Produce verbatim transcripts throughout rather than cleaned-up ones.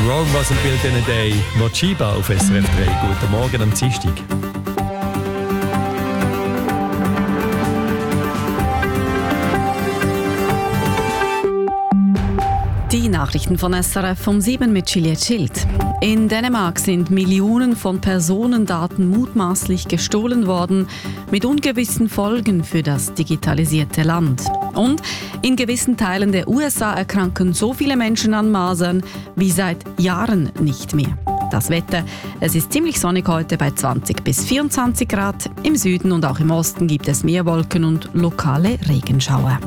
Rome wasn't built in a day. Mochiba auf S R F drei. Guten Morgen am Dienstag. Die Nachrichten von S R F um sieben mit Juliette Schild. In Dänemark sind Millionen von Personendaten mutmaßlich gestohlen worden, mit ungewissen Folgen für das digitalisierte Land. Und in gewissen Teilen der U S A erkranken so viele Menschen an Masern wie seit Jahren nicht mehr. Das Wetter, es ist ziemlich sonnig heute bei zwanzig bis vierundzwanzig Grad. Im Süden und auch im Osten gibt es mehr Wolken und lokale Regenschauer.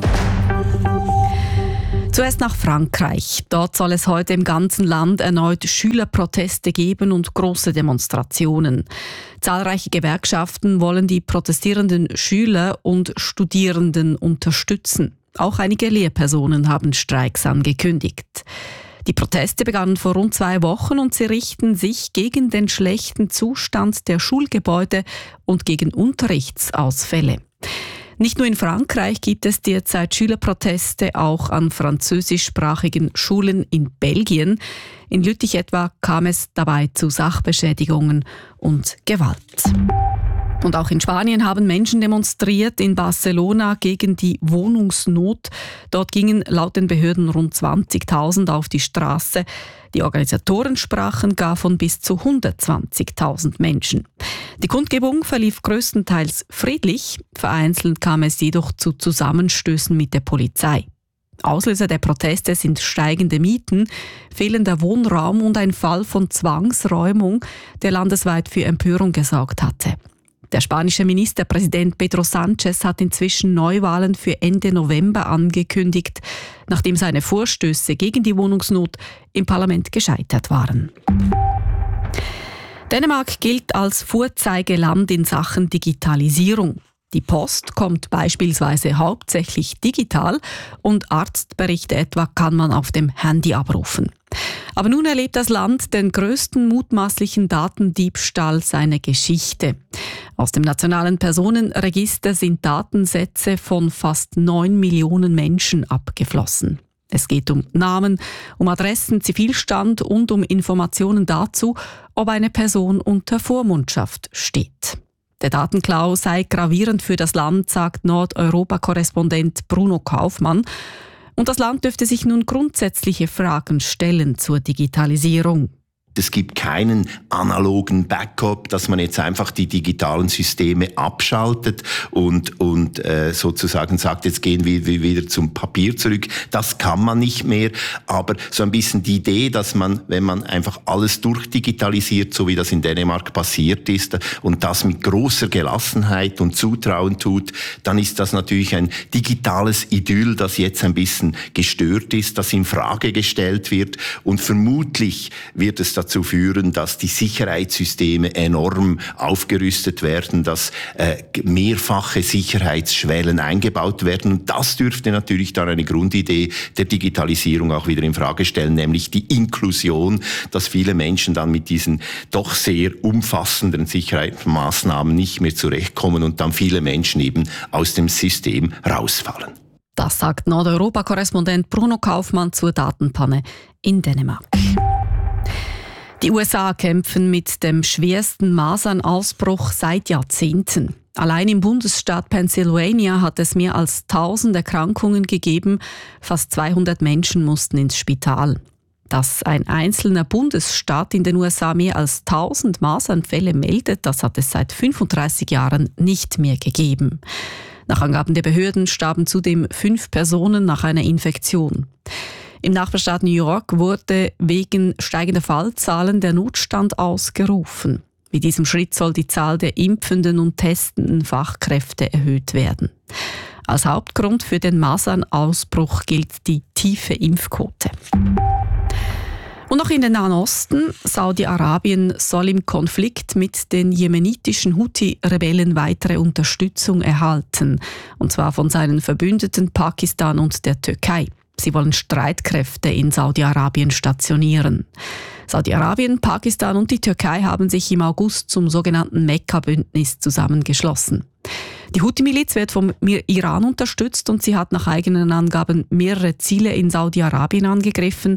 Zuerst nach Frankreich. Dort soll es heute im ganzen Land erneut Schülerproteste geben und große Demonstrationen. Zahlreiche Gewerkschaften wollen die protestierenden Schüler und Studierenden unterstützen. Auch einige Lehrpersonen haben Streiks angekündigt. Die Proteste begannen vor rund zwei Wochen und sie richten sich gegen den schlechten Zustand der Schulgebäude und gegen Unterrichtsausfälle. Nicht nur in Frankreich gibt es derzeit Schülerproteste, auch an französischsprachigen Schulen in Belgien. In Lüttich etwa kam es dabei zu Sachbeschädigungen und Gewalt. Und auch in Spanien haben Menschen demonstriert, in Barcelona gegen die Wohnungsnot. Dort gingen laut den Behörden rund zwanzigtausend auf die Straße. Die Organisatoren sprachen gar von bis zu hundertzwanzigtausend Menschen. Die Kundgebung verlief größtenteils friedlich. Vereinzelt kam es jedoch zu Zusammenstößen mit der Polizei. Auslöser der Proteste sind steigende Mieten, fehlender Wohnraum und ein Fall von Zwangsräumung, der landesweit für Empörung gesorgt hatte. Der spanische Ministerpräsident Pedro Sánchez hat inzwischen Neuwahlen für Ende November angekündigt, nachdem seine Vorstöße gegen die Wohnungsnot im Parlament gescheitert waren. Dänemark gilt als Vorzeigeland in Sachen Digitalisierung. Die Post kommt beispielsweise hauptsächlich digital und Arztberichte etwa kann man auf dem Handy abrufen. Aber nun erlebt das Land den größten mutmaßlichen Datendiebstahl seiner Geschichte. Aus dem nationalen Personenregister sind Datensätze von fast neun Millionen Menschen abgeflossen. Es geht um Namen, um Adressen, Zivilstand und um Informationen dazu, ob eine Person unter Vormundschaft steht. Der Datenklau sei gravierend für das Land, sagt Nordeuropa-Korrespondent Bruno Kaufmann. Und das Land dürfte sich nun grundsätzliche Fragen stellen zur Digitalisierung. Es gibt keinen analogen Backup, dass man jetzt einfach die digitalen Systeme abschaltet und, und äh, sozusagen sagt, jetzt gehen wir wieder zum Papier zurück. Das kann man nicht mehr. Aber so ein bisschen die Idee, dass man, wenn man einfach alles durchdigitalisiert, so wie das in Dänemark passiert ist, und das mit großer Gelassenheit und Zutrauen tut, dann ist das natürlich ein digitales Idyll, das jetzt ein bisschen gestört ist, das in Frage gestellt wird. Und vermutlich wird es dazu führen, dass die Sicherheitssysteme enorm aufgerüstet werden, dass äh, mehrfache Sicherheitsschwellen eingebaut werden. Und das dürfte natürlich dann eine Grundidee der Digitalisierung auch wieder in Frage stellen, nämlich die Inklusion, dass viele Menschen dann mit diesen doch sehr umfassenden Sicherheitsmaßnahmen nicht mehr zurechtkommen und dann viele Menschen eben aus dem System rausfallen. Das sagt Nordeuropa-Korrespondent Bruno Kaufmann zur Datenpanne in Dänemark. Die U S A kämpfen mit dem schwersten Masernausbruch seit Jahrzehnten. Allein im Bundesstaat Pennsylvania hat es mehr als tausend Erkrankungen gegeben. Fast zweihundert Menschen mussten ins Spital. Dass ein einzelner Bundesstaat in den U S A mehr als tausend Masernfälle meldet, das hat es seit fünfunddreißig Jahren nicht mehr gegeben. Nach Angaben der Behörden starben zudem fünf Personen nach einer Infektion. Im Nachbarstaat New York wurde wegen steigender Fallzahlen der Notstand ausgerufen. Mit diesem Schritt soll die Zahl der impfenden und testenden Fachkräfte erhöht werden. Als Hauptgrund für den Masernausbruch gilt die tiefe Impfquote. Und noch in den Nahen Osten. Saudi-Arabien soll im Konflikt mit den jemenitischen Houthi-Rebellen weitere Unterstützung erhalten. Und zwar von seinen Verbündeten Pakistan und der Türkei. Sie wollen Streitkräfte in Saudi-Arabien stationieren. Saudi-Arabien, Pakistan und die Türkei haben sich im August zum sogenannten Mekka-Bündnis zusammengeschlossen. Die Houthi-Miliz wird vom Iran unterstützt und sie hat nach eigenen Angaben mehrere Ziele in Saudi-Arabien angegriffen.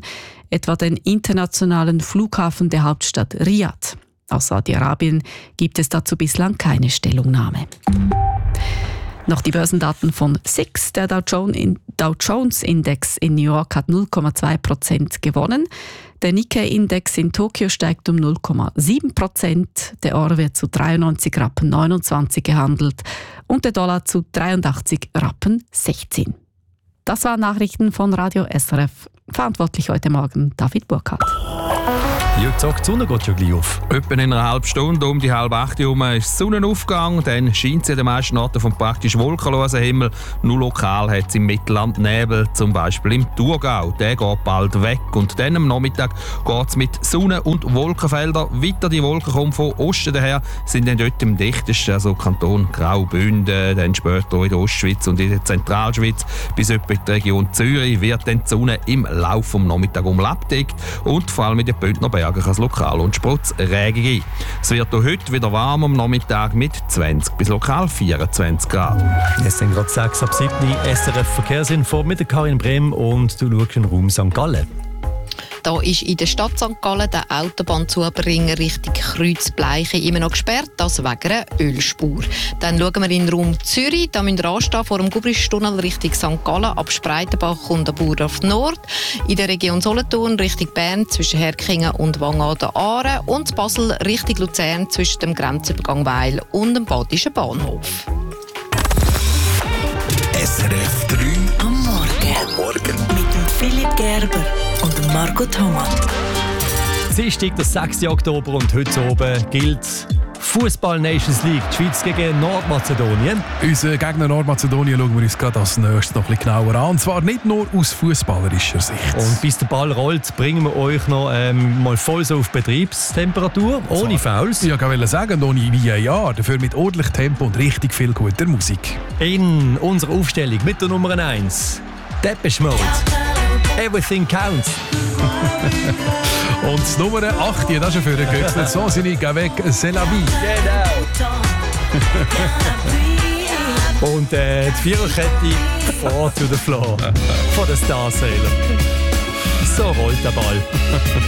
etwa den internationalen Flughafen der Hauptstadt Riad. Aus Saudi-Arabien gibt es dazu bislang keine Stellungnahme. Noch die Börsendaten von S I X. Der Dow Jones-Index in New York hat null Komma zwei Prozent gewonnen. Der Nikkei-Index in Tokio steigt um null Komma sieben Prozent. Der Euro wird zu dreiundneunzig Rappen neunundzwanzig gehandelt und der Dollar zu dreiundachtzig Rappen sechzehn. Das waren Nachrichten von Radio S R F. Verantwortlich heute Morgen David Burkhardt. Ja, zack, die Sonne geht schon gleich auf. Etwa in einer halben Stunde, um die halb acht herum, ist der Sonnenaufgang. Dann scheint sie an den meisten Orten vom praktisch wolkenlosen Himmel. Nur lokal hat es im Mittelland Nebel, zum Beispiel im Thurgau. Der geht bald weg. Und dann am Nachmittag geht es mit Sonne- und Wolkenfeldern weiter. Die Wolken kommen von Osten daher, sind dann dort am dichtesten, also Kanton Graubünden, dann später in der Ostschweiz und in der Zentralschweiz bis etwa in die Region Zürich wird dann die Sonne im Laufe des Nachmittags umabdeckt. Und vor allem in den Bündner Bergen kann es lokal und Sprotzregen geben. Es wird auch heute wieder warm am Nachmittag mit zwanzig bis lokal vierundzwanzig Grad. Es sind gerade sechs ab sieben. S R F Verkehrsinfo mit der Karin Brehm und du schaust in den Raum Sankt Gallen. Da ist in der Stadt Sankt Gallen der Autobahnzubringer Richtung Kreuzbleiche immer noch gesperrt, das wegen einer Ölspur. Dann schauen wir in den Raum Zürich. Da müssen wir anstehen vor dem Gubristunnel Richtung Sankt Gallen ab Spreitenbach und der Burdorf Nord. In der Region Solothurn Richtung Bern zwischen Herkingen und Wangaden-Aare und Basel Richtung Luzern zwischen dem Grenzübergang Weil und dem Badischen Bahnhof. S R F drei am Morgen. Am Morgen. Mit dem Philipp Gerber und dem Marco Thomas. Dienstag, der sechsten Oktober und heute oben gilt Fußball Nations League. Die Schweiz gegen Nordmazedonien. Unseren Gegner Nordmazedonien schauen wir uns gerade als nächstes noch ein bisschen genauer an. Und zwar nicht nur aus fußballerischer Sicht. Und bis der Ball rollt, bringen wir euch noch ähm, mal voll so auf Betriebstemperatur, ohne Fouls. Ich wollte sagen, ohne V A R, dafür mit ordentlich Tempo und richtig viel guter Musik. In unserer Aufstellung mit der Nummer eins, Depeche Mode. Everything counts. Und das Nummer acht, die hat auch schon für gewechselt. So sind ich avec C'est la vie. Genau. Und äh, die Viererkette Four to the Floor von den Starsailor. So rollt der Ball.